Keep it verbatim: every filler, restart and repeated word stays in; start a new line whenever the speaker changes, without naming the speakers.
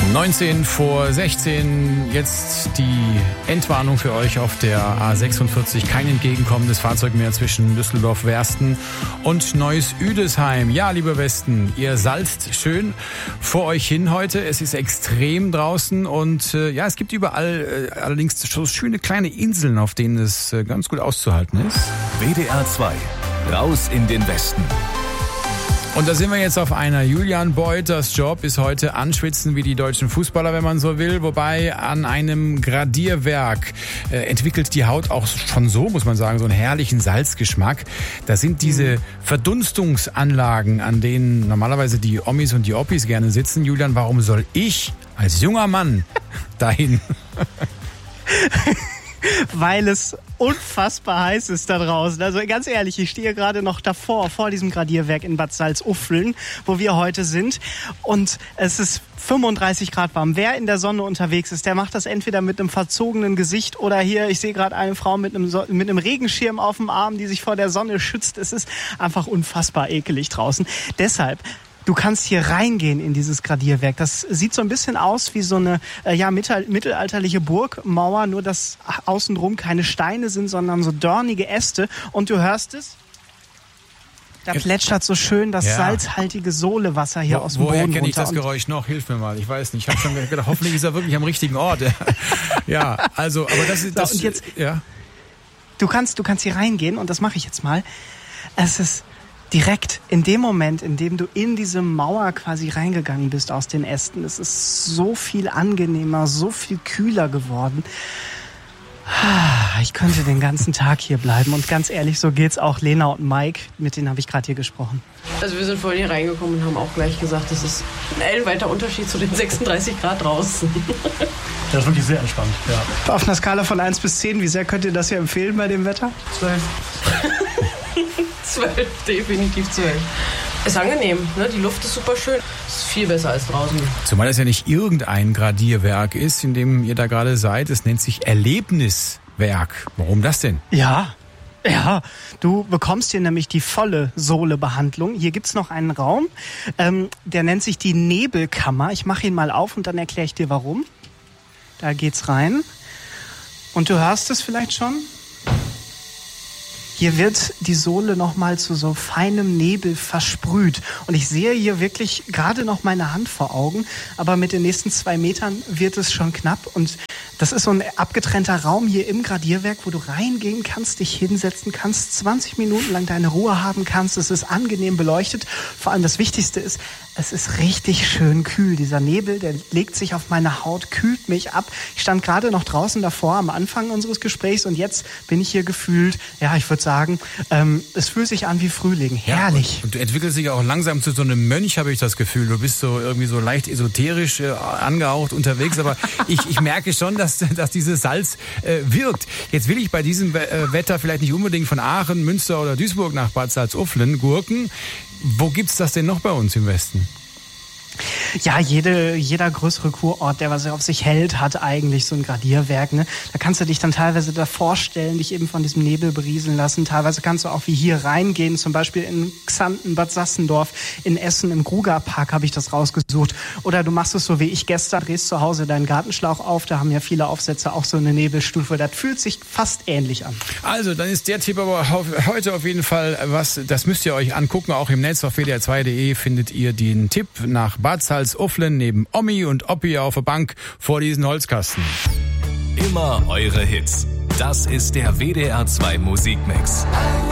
neunzehn vor sechzehn, jetzt die Endwarnung für euch auf der A sechsundvierzig. Kein entgegenkommendes Fahrzeug mehr zwischen Düsseldorf-Wersten und Neuss-Üdesheim. Ja, lieber Westen, ihr salzt schön vor euch hin heute. Es ist extrem draußen und äh, ja, es gibt überall äh, allerdings so schöne kleine Inseln, auf denen es äh, ganz gut auszuhalten ist.
W D R zwei, raus in den Westen.
Und da sind wir jetzt auf einer. Julian Beuters Job ist heute anschwitzen wie die deutschen Fußballer, wenn man so will. Wobei an einem Gradierwerk äh, entwickelt die Haut auch schon so, muss man sagen, so einen herrlichen Salzgeschmack. Da sind diese Verdunstungsanlagen, an denen normalerweise die Omis und die Oppis gerne sitzen. Julian, warum soll ich als junger Mann dahin?
Weil es unfassbar heiß ist da draußen. Also ganz ehrlich, ich stehe gerade noch davor, vor diesem Gradierwerk in Bad Salzuflen, wo wir heute sind. Und es ist fünfunddreißig Grad warm. Wer in der Sonne unterwegs ist, der macht das entweder mit einem verzogenen Gesicht oder hier, ich sehe gerade eine Frau mit einem, so- mit einem Regenschirm auf dem Arm, die sich vor der Sonne schützt. Es ist einfach unfassbar ekelig draußen. Deshalb, du kannst hier reingehen in dieses Gradierwerk. Das sieht so ein bisschen aus wie so eine äh, ja, mittel- mittelalterliche Burgmauer, nur dass außenrum keine Steine sind, sondern so dornige Äste. Und du hörst es, da plätschert so schön das
Ja.
salzhaltige Sohlewasser hier
Wo,
aus dem
woher
Boden
kenne ich
runter.
das
Und
Geräusch noch? Hilf mir mal, ich weiß nicht. Ich habe schon gedacht, hoffentlich ist er wirklich am richtigen Ort. Ja, also, aber das ist... Das,
So, und jetzt-
ja.
Du kannst, du kannst hier reingehen und das mache ich jetzt mal. Es ist direkt in dem Moment, in dem du in diese Mauer quasi reingegangen bist aus den Ästen. Es ist so viel angenehmer, so viel kühler geworden. Ich könnte den ganzen Tag hier bleiben und ganz ehrlich, so geht's auch Lena und Mike, mit denen habe ich gerade hier gesprochen.
Also wir sind vorhin hier reingekommen und haben auch gleich gesagt, das ist ein ellenweiter Unterschied zu den sechsunddreißig Grad draußen.
Das ist wirklich sehr entspannt, ja.
Auf einer Skala von eins bis zehn, wie sehr könnt ihr das hier empfehlen bei dem Wetter?
zwölf.
zwölf, definitiv zwölf. Ist angenehm, ne? Die Luft ist super schön. Ist viel besser als draußen.
Zumal es ja nicht irgendein Gradierwerk ist, in dem ihr da gerade seid. Es nennt sich Erlebniswerk. Warum das denn?
Ja, ja. Du bekommst hier nämlich die volle Sohlebehandlung. Hier gibt's noch einen Raum, ähm, der nennt sich die Nebelkammer. Ich mache ihn mal auf und dann erkläre ich dir, warum. Da geht's rein. Und du hörst es vielleicht schon. Hier wird die Sohle nochmal zu so feinem Nebel versprüht. Und ich sehe hier wirklich gerade noch meine Hand vor Augen. Aber mit den nächsten zwei Metern wird es schon knapp. Und das ist so ein abgetrennter Raum hier im Gradierwerk, wo du reingehen kannst, dich hinsetzen kannst, zwanzig Minuten lang deine Ruhe haben kannst. Es ist angenehm beleuchtet. Vor allem das Wichtigste ist, es ist richtig schön kühl. Dieser Nebel, der legt sich auf meine Haut, kühlt mich ab. Ich stand gerade noch draußen davor am Anfang unseres Gesprächs und jetzt bin ich hier gefühlt, ja, ich würde sagen, ähm, es fühlt sich an wie Frühling. Herrlich.
Ja, und, und du entwickelst dich auch langsam zu so einem Mönch, habe ich das Gefühl. Du bist so irgendwie so leicht esoterisch äh, angehaucht unterwegs, aber ich, ich merke schon, dass, dass dieses Salz äh, wirkt. Jetzt will ich bei diesem äh, Wetter vielleicht nicht unbedingt von Aachen, Münster oder Duisburg nach Bad Salzuflen gurken. Wo gibt's das denn noch bei uns im Westen?
Ja, jede, jeder größere Kurort, der was auf sich hält, hat eigentlich so ein Gradierwerk. Ne? Da kannst du dich dann teilweise davor stellen, dich eben von diesem Nebel berieseln lassen. Teilweise kannst du auch wie hier reingehen, zum Beispiel in Xanten, Bad Sassendorf, in Essen, im Grugerpark habe ich das rausgesucht. Oder du machst es so wie ich gestern, drehst zu Hause deinen Gartenschlauch auf. Da haben ja viele Aufsätze auch so eine Nebelstufe. Das fühlt sich fast ähnlich an.
Also, dann ist der Tipp aber heute auf jeden Fall was, das müsst ihr euch angucken. Auch im Netz auf w d r zwei punkt d e findet ihr den Tipp nach Bad Salzuflen neben Omi und Oppi auf der Bank vor diesen Holzkasten.
Immer eure Hits. Das ist der W D R zwei Musikmix.